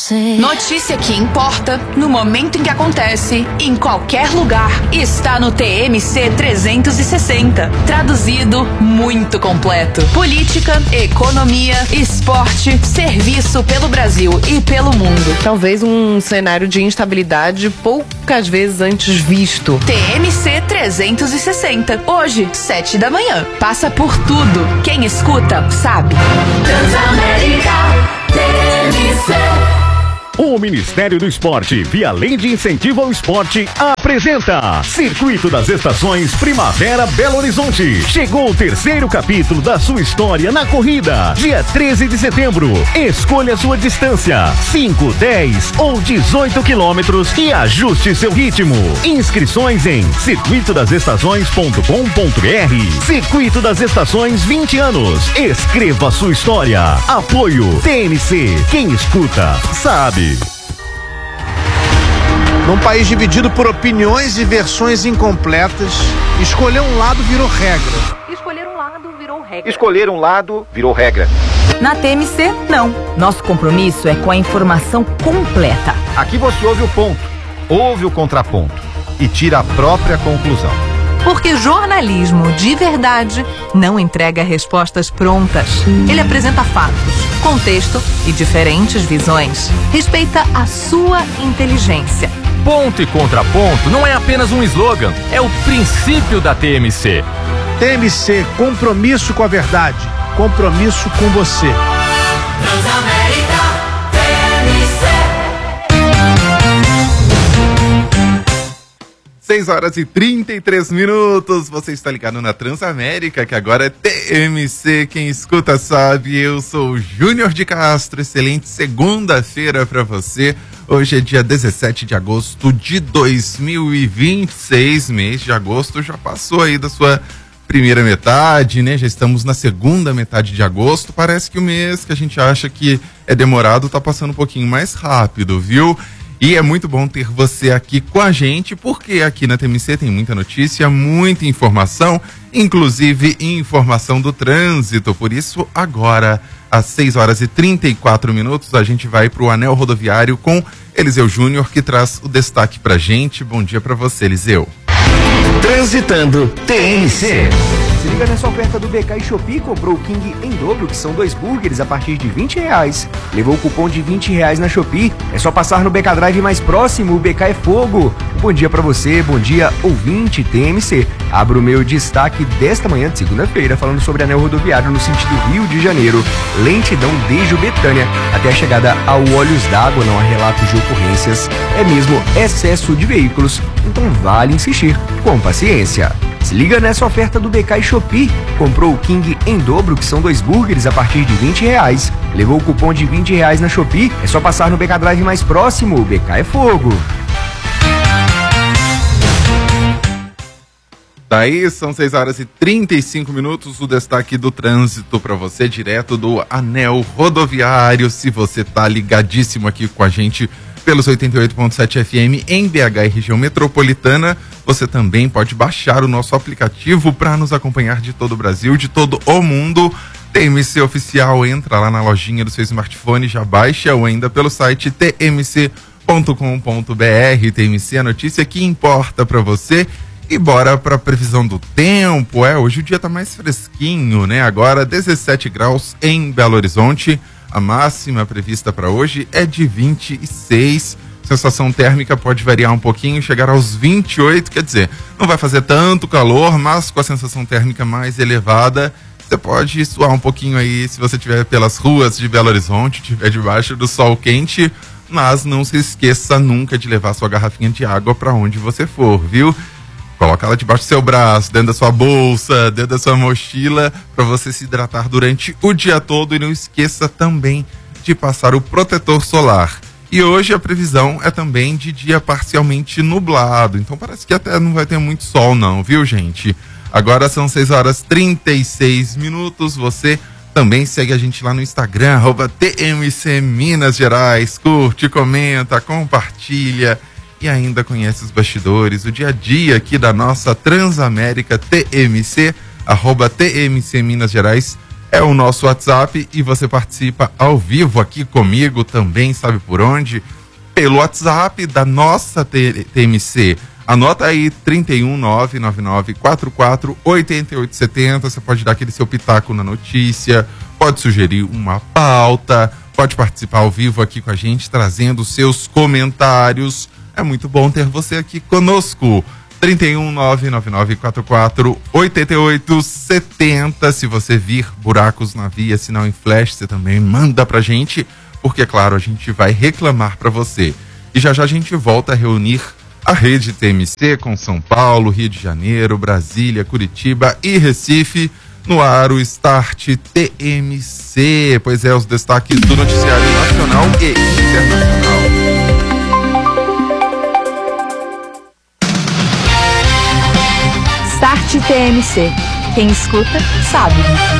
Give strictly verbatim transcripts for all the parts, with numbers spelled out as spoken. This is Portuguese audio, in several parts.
você. Notícia que importa, no momento em que acontece, em qualquer lugar, está no T M C trezentos e sessenta. Traduzido, muito completo. Política, economia, esporte, serviço pelo Brasil e pelo mundo. Talvez um cenário de instabilidade poucas vezes antes visto. T M C trezentos e sessenta. Hoje, sete da manhã. Passa por tudo. Quem escuta, sabe. Transamérica T M C. O Ministério do Esporte, via Lei de Incentivo ao Esporte, apresenta Circuito das Estações Primavera Belo Horizonte. Chegou o terceiro capítulo da sua história na corrida. Dia treze de setembro. Escolha sua distância: cinco, dez ou dezoito quilômetros e ajuste seu ritmo. Inscrições em circuito das estações ponto com ponto br. Circuito das Estações, vinte anos. Escreva sua história. Apoio T M C. Quem escuta, sabe. Num país dividido por opiniões e versões incompletas, escolher um lado virou regra. Escolher um lado virou regra. Escolher um lado virou regra. Na T M C, não. Nosso compromisso é com a informação completa. Aqui você ouve o ponto, ouve o contraponto e tira a própria conclusão. Porque jornalismo de verdade não entrega respostas prontas. Ele apresenta fatos, contexto e diferentes visões. Respeita a sua inteligência. Ponto e contraponto não é apenas um slogan, é o princípio da T M C. T M C, compromisso com a verdade, compromisso com você. Transamérica T M C. seis horas e trinta e três minutos, você está ligado na Transamérica, que agora é T M C, quem escuta sabe. Eu sou o Júnior de Castro, excelente segunda-feira para você. Hoje é dia dezessete de agosto de dois mil e vinte e seis, mês de agosto já passou aí da sua primeira metade, né? Já estamos na segunda metade de agosto, parece que o mês que a gente acha que é demorado tá passando um pouquinho mais rápido, viu? E é muito bom ter você aqui com a gente, porque aqui na T M C tem muita notícia, muita informação, inclusive informação do trânsito. Por isso, agora, às seis horas e trinta e quatro minutos, a gente vai para o Anel Rodoviário com Eliseu Júnior, que traz o destaque pra gente. Bom dia para você, Eliseu. Transitando T M C. Se liga nessa oferta do B K e Shopee, comprou o King em dobro, que são dois burgers a partir de vinte reais. Levou o cupom de vinte reais na Shopee. É só passar no B K Drive mais próximo, o B K é fogo. Bom dia pra você, bom dia ouvinte T M C. Abro o meu destaque desta manhã de segunda-feira, falando sobre anel rodoviário no sentido Rio de Janeiro. Lentidão desde o Betânia até a chegada ao Olhos d'Água, não há relatos de ocorrências. É mesmo excesso de veículos, então vale insistir com paciência. Se liga nessa oferta do B K e Shopee. Comprou o King em dobro, que são dois burgers a partir de vinte reais. Levou o cupom de vinte reais na Shopee. É só passar no B K Drive mais próximo. O B K é fogo. Daí são seis horas e trinta e cinco minutos. O destaque do trânsito para você, direto do Anel Rodoviário. Se você tá ligadíssimo aqui com a gente pelos oitenta e oito ponto sete F M em B H e região metropolitana, você também pode baixar o nosso aplicativo para nos acompanhar de todo o Brasil, de todo o mundo. T M C Oficial, entra lá na lojinha do seu smartphone, já baixa, ou ainda pelo site t m c ponto com ponto b r. T M C, a notícia que importa para você. E bora para a previsão do tempo. É, hoje o dia tá mais fresquinho, né? Agora dezessete graus em Belo Horizonte. A máxima prevista para hoje é de vinte e seis. Sensação térmica pode variar um pouquinho, chegar aos vinte e oito. Quer dizer, não vai fazer tanto calor, mas com a sensação térmica mais elevada, você pode suar um pouquinho aí se você estiver pelas ruas de Belo Horizonte, estiver debaixo do sol quente. Mas não se esqueça nunca de levar sua garrafinha de água para onde você for, viu? Coloca ela debaixo do seu braço, dentro da sua bolsa, dentro da sua mochila, para você se hidratar durante o dia todo. E não esqueça também de passar o protetor solar. E hoje a previsão é também de dia parcialmente nublado. Então parece que até não vai ter muito sol não, viu, gente? Agora são seis horas e trinta e seis minutos. Você também segue a gente lá no Instagram, arroba T M C Minas Gerais. Curte, comenta, compartilha. E ainda conhece os bastidores, o dia a dia aqui da nossa Transamérica T M C, arroba T M C Minas Gerais, é o nosso WhatsApp e você participa ao vivo aqui comigo também, sabe por onde? Pelo WhatsApp da nossa T M C. Anota aí, trinta e um, nove nove nove quatro quatro, oito oito sete zero. Você pode dar aquele seu pitaco na notícia, pode sugerir uma pauta, pode participar ao vivo aqui com a gente, trazendo seus comentários. É muito bom ter você aqui conosco. trinta e um, nove nove nove quatro quatro, oito oito sete zero. Se você vir buracos na via, sinal em flash, você também manda pra gente, porque, é claro, a gente vai reclamar pra você. E já já a gente volta a reunir a rede T M C com São Paulo, Rio de Janeiro, Brasília, Curitiba e Recife. No ar, o Start T M C. Pois é, os destaques do noticiário nacional e internacional. Start T M C. Quem escuta, sabe.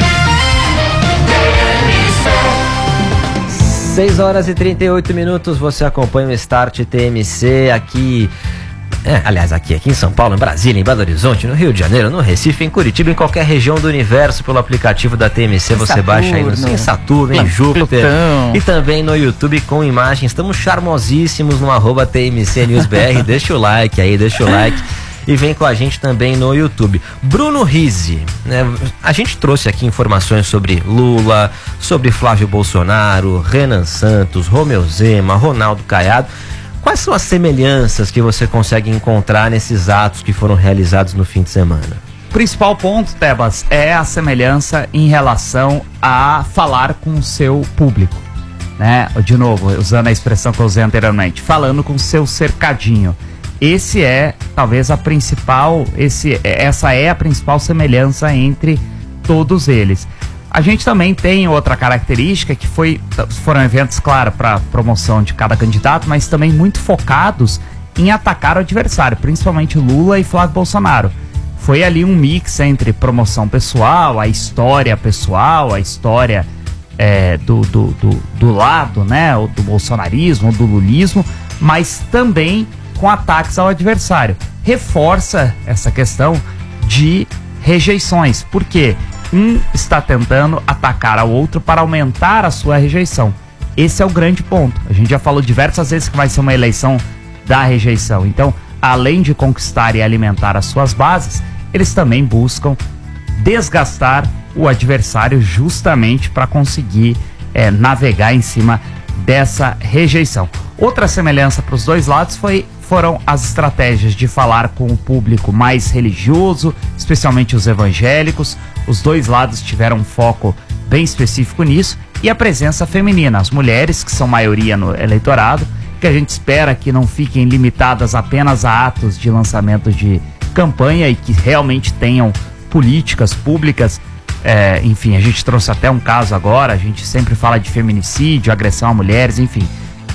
seis horas e trinta e oito minutos, você acompanha o Start T M C aqui, é, aliás, aqui, aqui em São Paulo, em Brasília, em Belo Horizonte, no Rio de Janeiro, no Recife, em Curitiba, em qualquer região do universo, pelo aplicativo da T M C, você Saturno, baixa aí no em Saturno, em Júpiter, Plutão. E também no YouTube com imagens. Estamos charmosíssimos no arroba T M C News B R, deixa o like aí, deixa o like. E vem com a gente também no YouTube. Bruno Rizzi, né? A gente trouxe aqui informações sobre Lula, sobre Flávio Bolsonaro, Renan Santos, Romeu Zema, Ronaldo Caiado. Quais são as semelhanças que você consegue encontrar nesses atos que foram realizados no fim de semana? O principal ponto, Tebas, é a semelhança em relação a falar com o seu público, né? De novo, usando a expressão que eu usei anteriormente, falando com o seu cercadinho. Esse é, talvez, a principal, esse, essa é a principal semelhança entre todos eles. A gente também tem outra característica que foi, foram eventos, claro, para promoção de cada candidato, mas também muito focados em atacar o adversário, principalmente Lula e Flávio Bolsonaro. Foi ali um mix entre promoção pessoal, a história pessoal, a história é, do, do, do, do lado, né, do bolsonarismo, do lulismo, mas também com ataques ao adversário. Reforça essa questão de rejeições. Por quê? Um está tentando atacar ao outro para aumentar a sua rejeição. Esse é o grande ponto. A gente já falou diversas vezes que vai ser uma eleição da rejeição. Então, além de conquistar e alimentar as suas bases, eles também buscam desgastar o adversário justamente para conseguir é, navegar em cima dessa rejeição. Outra semelhança para os dois lados foi foram as estratégias de falar com o público mais religioso, especialmente os evangélicos. Os dois lados tiveram um foco bem específico nisso, e a presença feminina, as mulheres, que são maioria no eleitorado, que a gente espera que não fiquem limitadas apenas a atos de lançamento de campanha e que realmente tenham políticas públicas. É, enfim, a gente trouxe até um caso agora, a gente sempre fala de feminicídio, agressão a mulheres, enfim.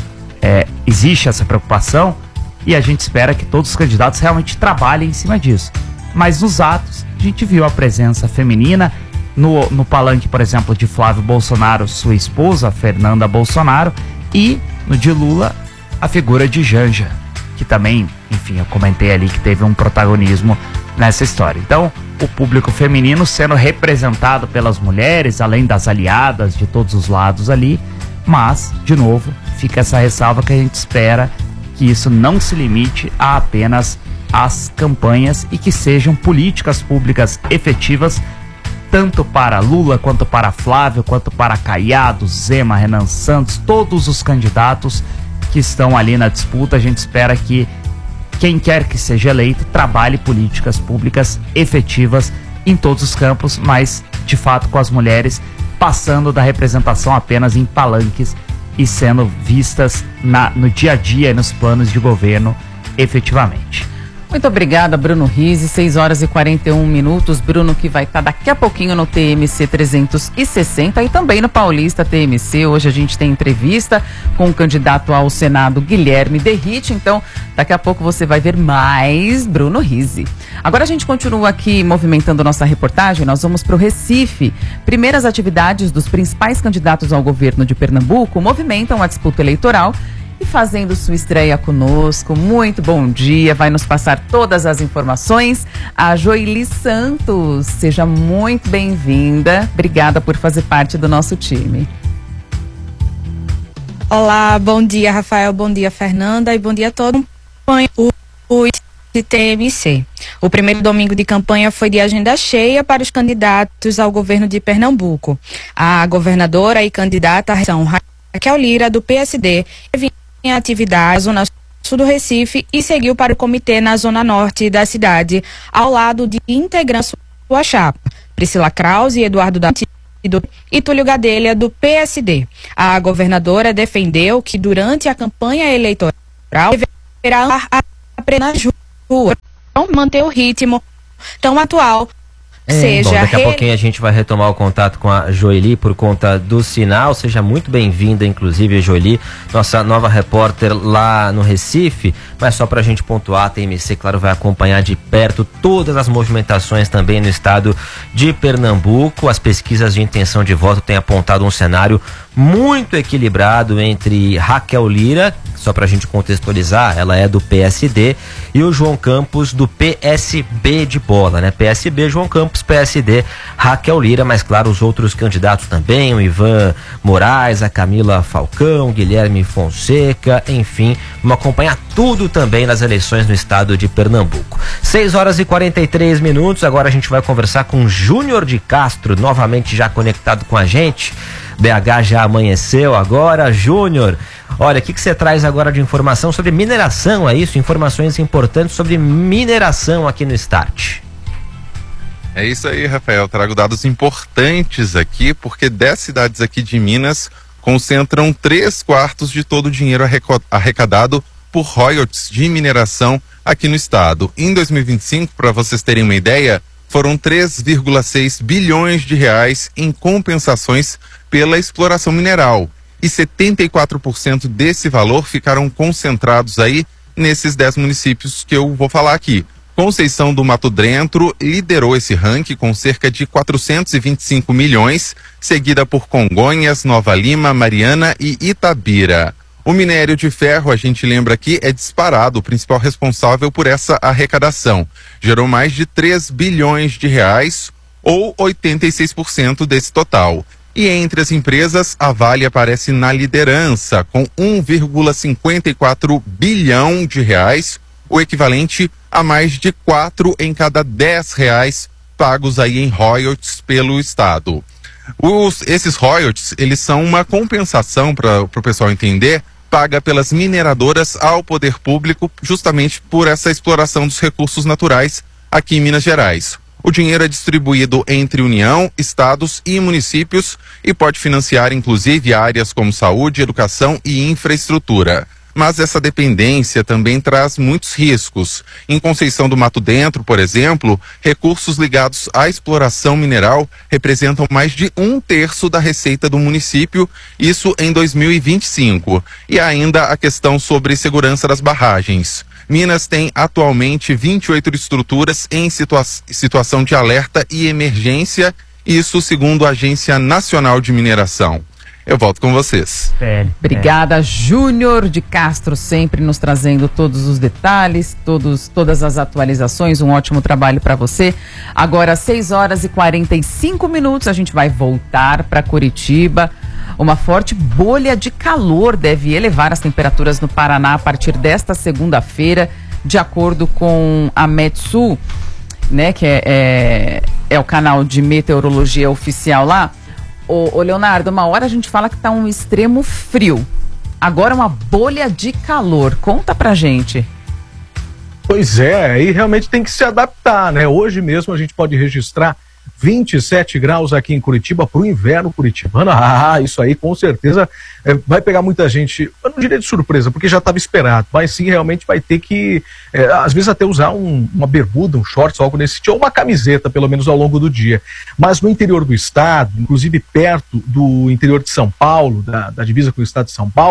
É, existe essa preocupação, e a gente espera que todos os candidatos realmente trabalhem em cima disso. Mas nos atos, a gente viu a presença feminina. No, no palanque, por exemplo, de Flávio Bolsonaro, sua esposa, Fernanda Bolsonaro, e no de Lula, a figura de Janja, que também, enfim, eu comentei ali que teve um protagonismo nessa história. Então, o público feminino sendo representado pelas mulheres, além das aliadas de todos os lados ali, mas, de novo, fica essa ressalva que a gente espera que isso não se limite a apenas as campanhas e que sejam políticas públicas efetivas, tanto para Lula, quanto para Flávio, quanto para Caiado, Zema, Renan Santos, todos os candidatos que estão ali na disputa. A gente espera que quem quer que seja eleito trabalhe políticas públicas efetivas em todos os campos, mas de fato com as mulheres passando da representação apenas em palanques e sendo vistas na, no dia a dia e nos planos de governo efetivamente. Muito obrigada, Bruno Rizzi. seis horas e quarenta e um minutos. Bruno, que vai estar daqui a pouquinho no T M C trezentos e sessenta e também no Paulista T M C. Hoje a gente tem entrevista com o candidato ao Senado, Guilherme Derrite. Então, daqui a pouco você vai ver mais Bruno Rizzi. Agora a gente continua aqui movimentando nossa reportagem. Nós vamos para o Recife. Primeiras atividades dos principais candidatos ao governo de Pernambuco movimentam a disputa eleitoral e fazendo sua estreia conosco. Muito bom dia, vai nos passar todas as informações a Joeli Santos. Seja muito bem-vinda. Obrigada por fazer parte do nosso time. Olá, bom dia, Rafael, bom dia, Fernanda, e bom dia a todos. O, o T M C. O primeiro domingo de campanha foi de agenda cheia para os candidatos ao governo de Pernambuco. A governadora e candidata são Raquel Lira, do P S D, teve em atividade na zona sul do Recife e seguiu para o comitê na zona norte da cidade, ao lado de integrantes sua chapa, Priscila Krause e Eduardo da e Túlio Gadelha, do P S D. A governadora defendeu que durante a campanha eleitoral deverá aprender nas ruas, manter o ritmo tão atual. É, seja, bom, daqui a re... pouquinho a gente vai retomar o contato com a Joeli por conta do sinal. Seja muito bem-vinda, inclusive, Joeli, nossa nova repórter lá no Recife. Mas só pra gente pontuar, a T M C, claro, vai acompanhar de perto todas as movimentações também no estado de Pernambuco. As pesquisas de intenção de voto têm apontado um cenário muito equilibrado entre Raquel Lira, só pra gente contextualizar, ela é do P S D, e o João Campos do P S B de bola, né? P S B, João Campos, P S D, Raquel Lira, mas claro, os outros candidatos também, o Ivan Moraes, a Camila Falcão, Guilherme Fonseca, enfim, vamos acompanhar tudo também nas eleições no estado de Pernambuco. seis horas e quarenta e três minutos, agora a gente vai conversar com Júnior de Castro, novamente já conectado com a gente. B H já amanheceu agora. Júnior, olha, o que, que você traz agora de informação sobre mineração, é isso? Informações importantes sobre mineração aqui no Start. É isso aí, Rafael. Trago dados importantes aqui, porque dez cidades aqui de Minas concentram três quartos de todo o dinheiro arrecadado por royalties de mineração aqui no estado. Em dois mil e vinte e cinco, para vocês terem uma ideia, foram três vírgula seis bilhões de reais em compensações pela exploração mineral. E setenta e quatro por cento desse valor ficaram concentrados aí nesses dez municípios que eu vou falar aqui. Conceição do Mato Dentro liderou esse ranking com cerca de quatrocentos e vinte e cinco milhões, seguida por Congonhas, Nova Lima, Mariana e Itabira. O minério de ferro, a gente lembra aqui, é disparado o principal responsável por essa arrecadação. Gerou mais de três bilhões de reais, ou oitenta e seis por cento desse total. E entre as empresas, a Vale aparece na liderança, com um vírgula cinquenta e quatro bilhão de reais, o equivalente a mais de quatro em cada dez reais pagos aí em royalties pelo Estado. Os, esses royalties, eles são uma compensação, para o pessoal entender, paga pelas mineradoras ao poder público, justamente por essa exploração dos recursos naturais aqui em Minas Gerais. O dinheiro é distribuído entre União, estados e municípios e pode financiar, inclusive, áreas como saúde, educação e infraestrutura. Mas essa dependência também traz muitos riscos. Em Conceição do Mato Dentro, por exemplo, recursos ligados à exploração mineral representam mais de um terço da receita do município, isso em dois mil e vinte e cinco. E ainda a questão sobre segurança das barragens. Minas tem atualmente vinte e oito estruturas em situa- situação de alerta e emergência, isso segundo a Agência Nacional de Mineração. Eu volto com vocês. É, Obrigada, é. Júnior de Castro, sempre nos trazendo todos os detalhes, todos, todas as atualizações. Um ótimo trabalho para você. Agora, seis horas e quarenta e cinco minutos, a gente vai voltar para Curitiba. Uma forte bolha de calor deve elevar as temperaturas no Paraná a partir desta segunda-feira, de acordo com a Metsul, né, que é, é, é o canal de meteorologia oficial lá. Ô, ô Leonardo, uma hora a gente fala que tá um extremo frio. Agora uma bolha de calor. Conta pra gente. Pois é, aí realmente tem que se adaptar, né? Hoje mesmo a gente pode registrar vinte e sete graus aqui em Curitiba para o inverno curitibano. Ah, isso aí com certeza é, vai pegar muita gente, eu não diria de surpresa, porque já estava esperado, mas sim realmente vai ter que, é, às vezes até usar um, uma bermuda, um shorts, algo nesse tipo, ou uma camiseta, pelo menos ao longo do dia. Mas no interior do estado, inclusive perto do interior de São Paulo, da, da divisa com o estado de São Paulo,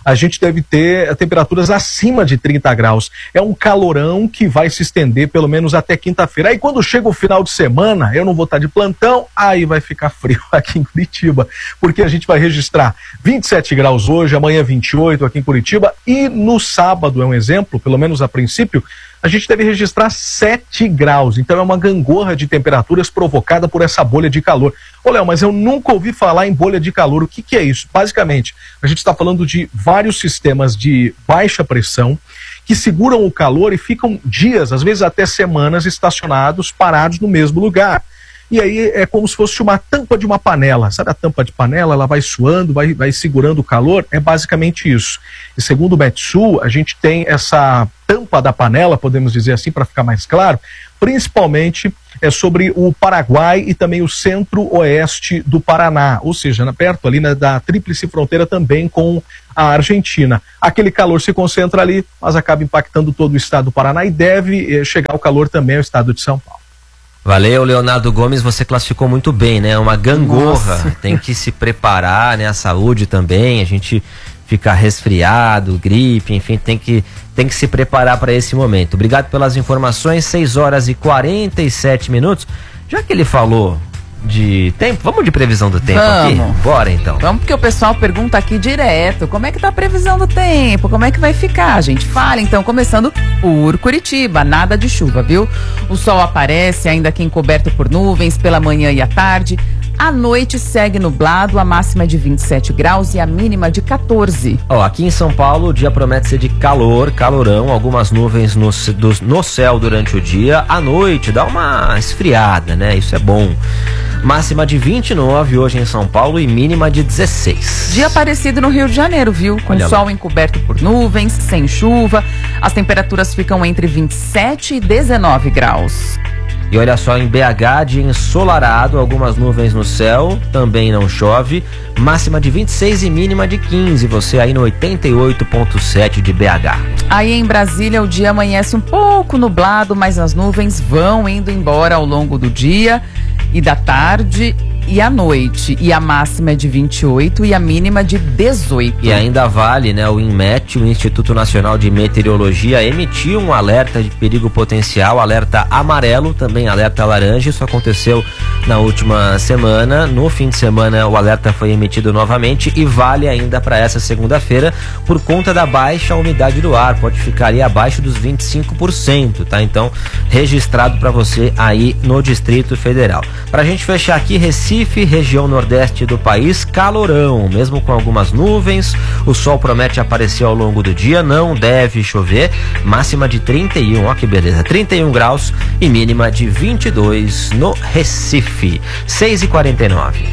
a gente deve ter temperaturas acima de trinta graus. É um calorão que vai se estender pelo menos até quinta-feira. Aí quando chega o final de semana, eu não vou estar de plantão, aí vai ficar frio aqui em Curitiba, porque a gente vai registrar vinte e sete graus hoje, amanhã vinte e oito aqui em Curitiba, e no sábado, é um exemplo, pelo menos a princípio, a gente deve registrar sete graus. Então é uma gangorra de temperaturas provocada por essa bolha de calor. Ô, Léo, mas eu nunca ouvi falar em bolha de calor. O que, que é isso? Basicamente, a gente está falando de vários sistemas de baixa pressão que seguram o calor e ficam dias, às vezes até semanas, estacionados, parados no mesmo lugar. E aí é como se fosse uma tampa de uma panela. Sabe a tampa de panela? Ela vai suando, vai, vai segurando o calor. É basicamente isso. E segundo o Metsul, a gente tem essa tampa da panela, podemos dizer assim, para ficar mais claro, principalmente é sobre o Paraguai e também o centro-oeste do Paraná, ou seja, na, perto ali, né, da tríplice fronteira também com a Argentina. Aquele calor se concentra ali, mas acaba impactando todo o estado do Paraná e deve eh, chegar o calor também ao estado de São Paulo. Valeu, Leonardo Gomes, você classificou muito bem, né? Uma gangorra, Nossa. Tem que se preparar, né? A saúde também, a gente fica resfriado, gripe, enfim, tem que, tem que se preparar para esse momento. Obrigado pelas informações, seis horas e quarenta e sete minutos. Já que ele falou de tempo, vamos de previsão do tempo vamos. aqui? Bora então. Vamos, porque o pessoal pergunta aqui direto, como é que tá a previsão do tempo, como é que vai ficar, gente? Fala então, começando por Curitiba, nada de chuva, viu? O sol aparece ainda aqui encoberto por nuvens pela manhã e à tarde. À noite segue nublado, a máxima é de vinte e sete graus e a mínima de quatorze. Ó, aqui em São Paulo o dia promete ser de calor, calorão, algumas nuvens no, do, no céu durante o dia. À noite dá uma esfriada, né? Isso é bom. Máxima de vinte e nove hoje em São Paulo e mínima de dezesseis. Dia parecido no Rio de Janeiro, viu? Com Olha sol lá. encoberto por nuvens, sem chuva. As temperaturas ficam entre vinte e sete e dezenove graus. E olha só, em B H, dia ensolarado, algumas nuvens no céu, também não chove, máxima de vinte e seis e mínima de quinze, você aí no oitenta e oito ponto sete de B H. Aí em Brasília o dia amanhece um pouco nublado, mas as nuvens vão indo embora ao longo do dia e da tarde e à noite, e a máxima é de vinte e oito e a mínima de dezoito. E ainda vale, né, o INMET, o Instituto Nacional de Meteorologia, emitiu um alerta de perigo potencial, alerta amarelo, também alerta laranja. Isso aconteceu na última semana. No fim de semana o alerta foi emitido novamente e vale ainda para essa segunda-feira por conta da baixa umidade do ar, pode ficar ali abaixo dos vinte e cinco por cento, tá? Então, registrado para você aí no Distrito Federal. Pra gente fechar aqui, Recife, região nordeste do país, calorão, mesmo com algumas nuvens, o sol promete aparecer ao longo do dia, não deve chover, máxima de trinta e um, ó que beleza, trinta e um graus e mínima de vinte e dois no Recife. seis e quarenta e nove.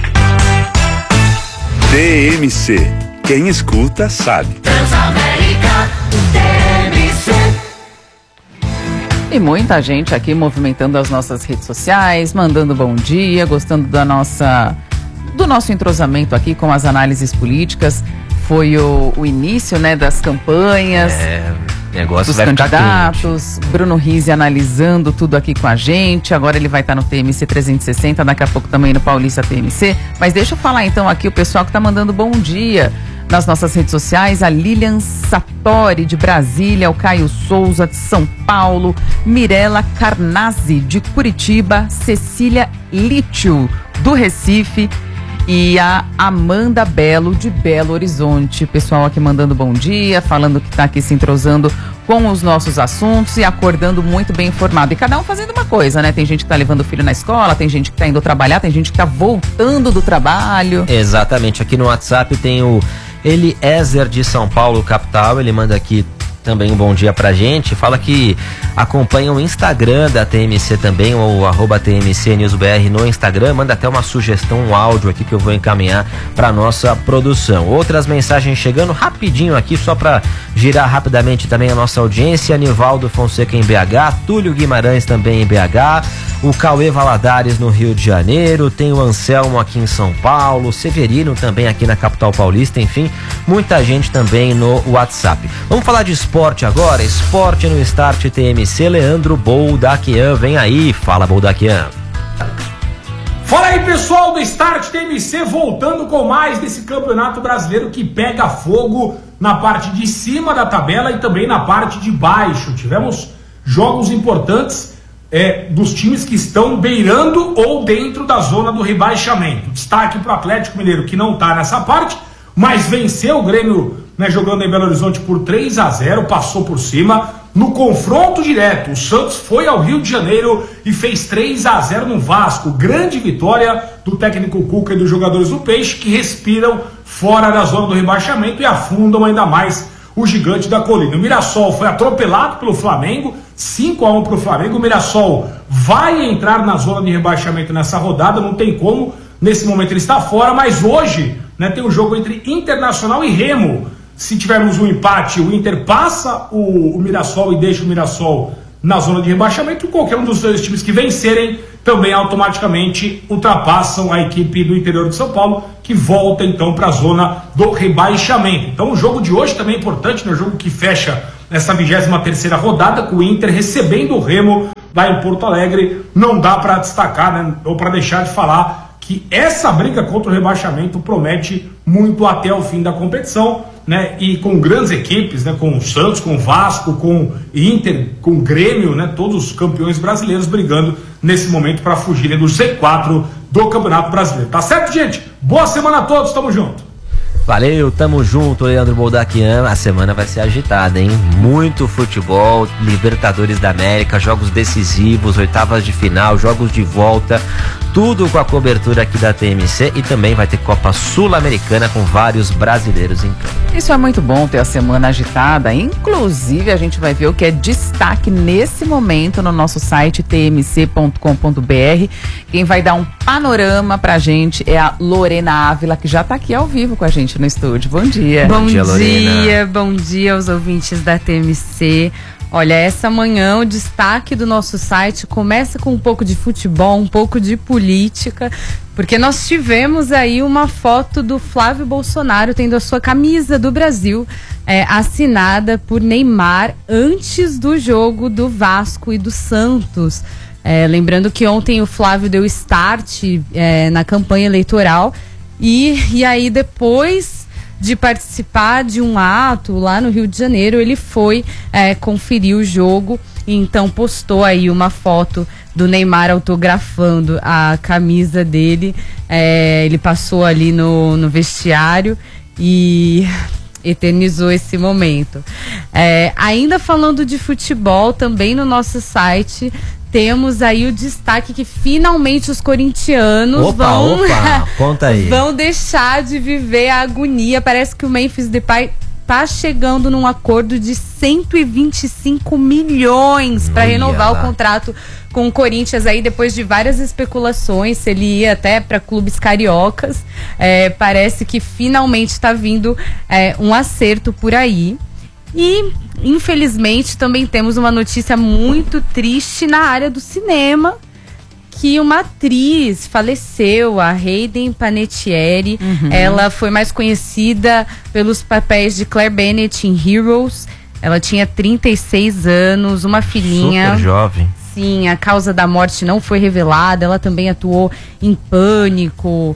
T M C, quem escuta sabe. Transamérica, T M C. E muita gente aqui movimentando as nossas redes sociais, mandando bom dia, gostando da nossa, do nosso entrosamento aqui com as análises políticas. Foi o, o início, né, das campanhas, é, negócio dos vai candidatos. Bruno Rizzi analisando tudo aqui com a gente. Agora ele vai estar no T M C trezentos e sessenta, daqui a pouco também no Paulista T M C. Mas deixa eu falar então aqui o pessoal que está mandando bom dia nas nossas redes sociais, a Lilian Satori de Brasília, o Caio Souza de São Paulo, Mirela Carnazzi de Curitiba, Cecília Lítio do Recife e a Amanda Belo de Belo Horizonte. Pessoal aqui mandando bom dia, falando que está aqui se entrosando com os nossos assuntos e acordando muito bem informado. E cada um fazendo uma coisa, né? Tem gente que tá levando o filho na escola, tem gente que tá indo trabalhar, tem gente que tá voltando do trabalho. Exatamente. Aqui no WhatsApp tem o Eliezer de São Paulo, capital. Ele manda aqui também um bom dia pra gente, fala que acompanha o Instagram da T M C também, o arroba T M C News B R no Instagram, manda até uma sugestão, um áudio aqui que eu vou encaminhar pra nossa produção. Outras mensagens chegando rapidinho aqui, só pra girar rapidamente também a nossa audiência. Nivaldo Fonseca em B H, Túlio Guimarães também em B H, o Cauê Valadares no Rio de Janeiro, tem o Anselmo aqui em São Paulo, Severino também aqui na capital paulista, enfim, muita gente também no WhatsApp. Vamos falar de esporte agora, esporte no Start T M C, Leandro Boldaquian, vem aí, fala Boldaquian. Fala aí pessoal do Start T M C, voltando com mais desse campeonato brasileiro que pega fogo na parte de cima da tabela e também na parte de baixo. Tivemos jogos importantes é, dos times que estão beirando ou dentro da zona do rebaixamento. Destaque para o Atlético Mineiro, que não está nessa parte, mas venceu o Grêmio, né, jogando em Belo Horizonte por três a zero, passou por cima. No confronto direto, o Santos foi ao Rio de Janeiro e fez três a zero no Vasco. Grande vitória do técnico Cuca e dos jogadores do Peixe, que respiram fora da zona do rebaixamento e afundam ainda mais o gigante da colina. O Mirassol foi atropelado pelo Flamengo, cinco a um para o Flamengo. O Mirassol vai entrar na zona de rebaixamento nessa rodada, não tem como, nesse momento ele está fora, mas hoje, né, tem um jogo entre Internacional e Remo. Se tivermos um empate, o Inter passa o, o Mirassol e deixa o Mirassol na zona de rebaixamento, e qualquer um dos dois times que vencerem também automaticamente ultrapassam a equipe do interior de São Paulo, que volta então para a zona do rebaixamento. Então o jogo de hoje também é importante, né? O jogo que fecha essa vigésima terceira rodada, com o Inter recebendo o Remo lá em Porto Alegre. Não dá para destacar, né, ou para deixar de falar que essa briga contra o rebaixamento promete muito até o fim da competição, né? E com grandes equipes, né? Com o Santos, com o Vasco, com o Inter, com o Grêmio, né? Todos os campeões brasileiros brigando nesse momento para fugirem do Z quatro do Campeonato Brasileiro. Tá certo, gente? Boa semana a todos, tamo junto. Valeu, tamo junto, Leandro Boldaquian. A semana vai ser agitada, hein? Muito futebol, Libertadores da América, jogos decisivos, oitavas de final, jogos de volta, tudo com a cobertura aqui da T M C, e também vai ter Copa Sul-Americana com vários brasileiros em campo. Isso é muito bom, ter a semana agitada. Inclusive, a gente vai ver o que é destaque nesse momento no nosso site t m c ponto com ponto b r. Quem vai dar um panorama pra gente é a Lorena Ávila, que já tá aqui ao vivo com a gente no estúdio. Bom dia. Bom, bom dia, Lorena. Bom dia aos ouvintes da T M C. Olha, essa manhã o destaque do nosso site começa com um pouco de futebol, um pouco de política, porque nós tivemos aí uma foto do Flávio Bolsonaro tendo a sua camisa do Brasil é, assinada por Neymar antes do jogo do Vasco e do Santos. É, lembrando que ontem o Flávio deu start é, na campanha eleitoral e, e aí depois de participar de um ato lá no Rio de Janeiro, ele foi é, conferir o jogo, e então postou aí uma foto do Neymar autografando a camisa dele. É, ele passou ali no, no vestiário e eternizou esse momento. É, ainda falando de futebol, também no nosso site temos aí o destaque que finalmente os corintianos opa, vão, opa, conta aí. vão deixar de viver a agonia. Parece que o Memphis Depay tá chegando num acordo de cento e vinte e cinco milhões para renovar o contrato com o Corinthians aí, depois de várias especulações se ele ia até para clubes cariocas. É, parece que finalmente está vindo é, um acerto por aí. E, infelizmente, também temos uma notícia muito triste na área do cinema, que uma atriz faleceu, a Hayden Panettiere. Uhum. Ela foi mais conhecida pelos papéis de Claire Bennett em Heroes. Ela tinha trinta e seis anos, uma filhinha. Super jovem. Sim, a causa da morte não foi revelada. Ela também atuou em Pânico,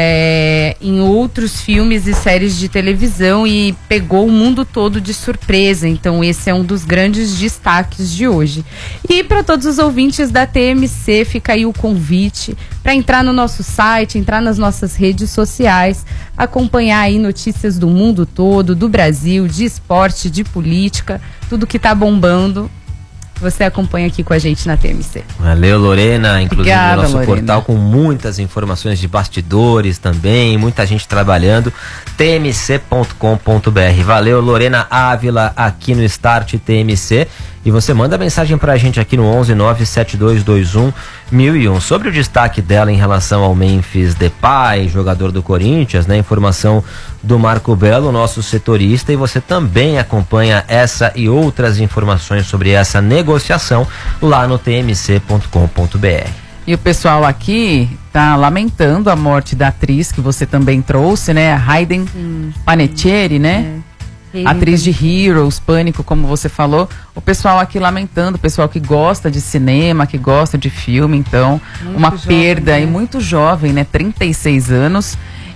É, em outros filmes e séries de televisão, e pegou o mundo todo de surpresa. Então esse é um dos grandes destaques de hoje. E para todos os ouvintes da T M C, fica aí o convite para entrar no nosso site, entrar nas nossas redes sociais, acompanhar aí notícias do mundo todo, do Brasil, de esporte, de política, tudo que tá bombando. Você acompanha aqui com a gente na T M C. Valeu, Lorena. Inclusive, Obrigada, o nosso Lorena. portal com muitas informações de bastidores também, muita gente trabalhando. t m c ponto com ponto b r. Valeu, Lorena Ávila, aqui no Start T M C. E você manda mensagem pra gente aqui no onze nove sete dois dois um mil e um sobre o destaque dela em relação ao Memphis Depay, jogador do Corinthians, né? Informação do Marco Belo, nosso setorista, e você também acompanha essa e outras informações sobre essa negociação lá no t m c ponto com ponto b r. E o pessoal aqui tá lamentando a morte da atriz que você também trouxe, né? A Hayden hum, Panettiere, né? É. Atriz de Heroes, Pânico, como você falou. O pessoal aqui lamentando, o pessoal que gosta de cinema, que gosta de filme, então, muito uma jovem, perda, né? E muito jovem, né? trinta e seis anos.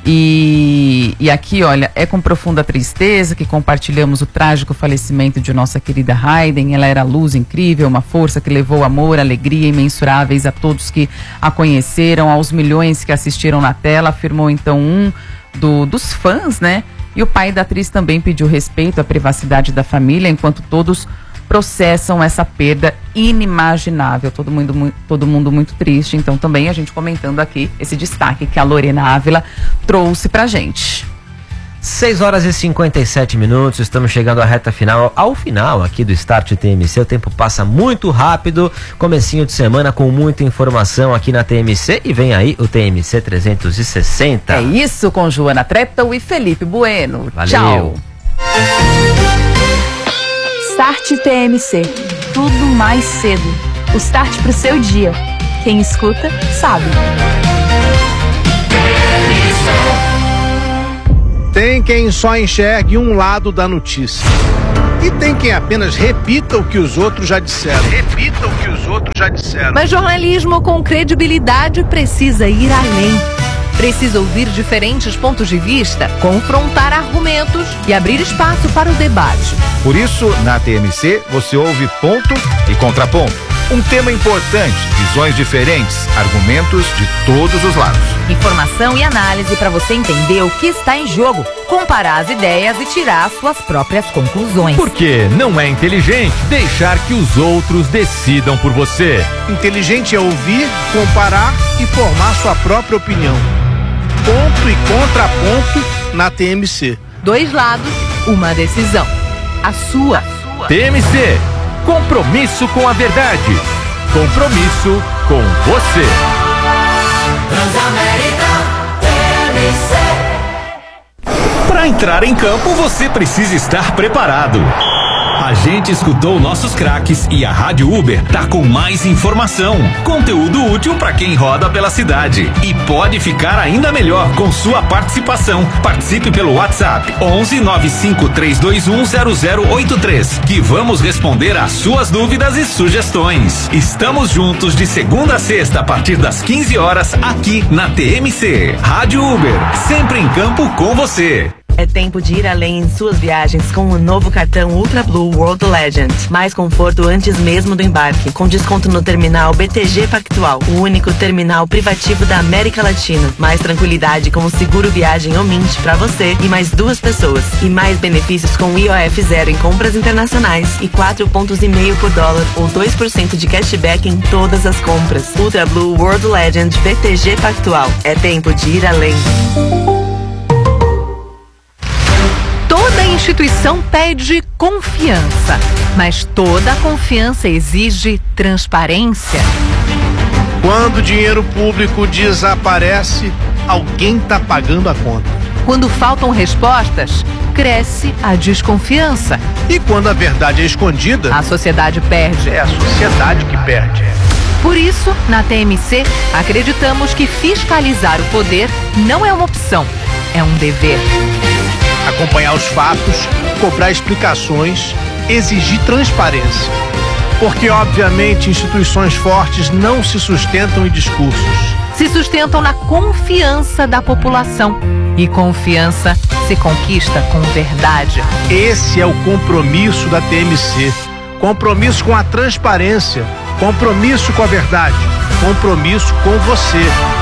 E, e aqui, olha, é com profunda tristeza que compartilhamos o trágico falecimento de nossa querida Hayden. Ela era luz incrível, uma força que levou amor, alegria imensuráveis a todos que a conheceram, aos milhões que assistiram na tela, afirmou então um do, dos fãs, né? E o pai da atriz também pediu respeito à privacidade da família, enquanto todos processam essa perda inimaginável. Todo mundo, mu- todo mundo muito triste. Então também a gente comentando aqui esse destaque que a Lorena Ávila trouxe pra gente. seis horas e cinquenta e sete minutos, estamos chegando à reta final, ao final aqui do Start T M C. O tempo passa muito rápido, comecinho de semana com muita informação aqui na T M C, e vem aí o T M C trezentos e sessenta. É isso, com Joana Treptow e Felipe Bueno. Valeu. Tchau. Start T M C. Tudo mais cedo. O start pro seu dia. Quem escuta, sabe. Tem quem só enxergue um lado da notícia. E tem quem apenas repita o que os outros já disseram. Repita o que os outros já disseram. Mas jornalismo com credibilidade precisa ir além. Precisa ouvir diferentes pontos de vista, confrontar argumentos e abrir espaço para o debate. Por isso, na T M C, você ouve ponto e contraponto. Um tema importante, visões diferentes, argumentos de todos os lados. Informação e análise para você entender o que está em jogo, comparar as ideias e tirar suas próprias conclusões. Porque não é inteligente deixar que os outros decidam por você. Inteligente é ouvir, comparar e formar sua própria opinião. Ponto e contraponto na T M C. Dois lados, uma decisão. A sua. T M C, compromisso com a verdade. Compromisso com você. Transamérica T M C. Para entrar em campo, você precisa estar preparado. A gente escutou nossos craques e a Rádio Uber tá com mais informação, conteúdo útil para quem roda pela cidade. E pode ficar ainda melhor com sua participação. Participe pelo WhatsApp onze nove cinco três dois um zero zero oito três, que vamos responder às suas dúvidas e sugestões. Estamos juntos de segunda a sexta a partir das quinze horas aqui na T M C. Rádio Uber, sempre em campo com você. É tempo de ir além em suas viagens com o novo cartão Ultra Blue World Legend. Mais conforto antes mesmo do embarque, com desconto no terminal B T G Pactual, o único terminal privativo da América Latina. Mais tranquilidade com o seguro viagem ou Mint para você e mais duas pessoas. E mais benefícios com I O F zero em compras internacionais e quatro pontos e meio por dólar ou dois por cento de cashback em todas as compras. Ultra Blue World Legend B T G Pactual. É tempo de ir além. Toda instituição pede confiança, mas toda confiança exige transparência. Quando o dinheiro público desaparece, alguém está pagando a conta. Quando faltam respostas, cresce a desconfiança. E quando a verdade é escondida, a sociedade perde. É a sociedade que perde. Por isso, na T M C, acreditamos que fiscalizar o poder não é uma opção, é um dever. Acompanhar os fatos, cobrar explicações, exigir transparência. Porque, obviamente, instituições fortes não se sustentam em discursos. Se sustentam na confiança da população. E confiança se conquista com verdade. Esse é o compromisso da T M C. Compromisso com a transparência. Compromisso com a verdade. Compromisso com você.